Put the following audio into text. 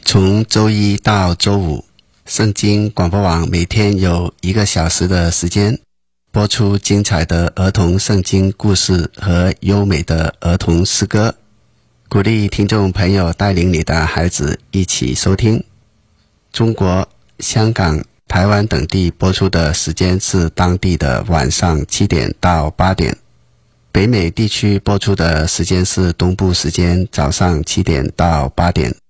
从周一到周五，圣经广播网每天有1个小时的时间，播出精彩的儿童圣经故事和优美的儿童诗歌，鼓励听众朋友带领你的孩子一起收听。中国、香港、台湾等地播出的时间是当地的晚上7点到8点，北美地区播出的时间是东部时间早上7点到8点。